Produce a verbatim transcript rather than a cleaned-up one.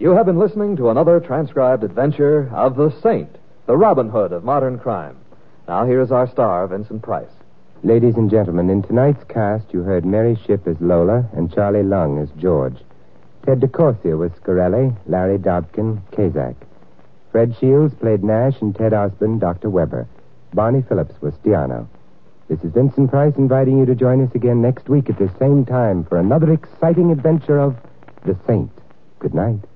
You have been listening to another transcribed adventure of the Saint, the Robin Hood of modern crime. Now here is our star, Vincent Price. Ladies and gentlemen, in tonight's cast, you heard Mary Shipp as Lola and Charlie Lung as George. Ted DeCorsia was Scarelli, Larry Dobkin, Kazak. Fred Shields played Nash and Ted Osborne, Doctor Weber. Barney Phillips was Stiano. This is Vincent Price inviting you to join us again next week at the same time for another exciting adventure of The Saint. Good night.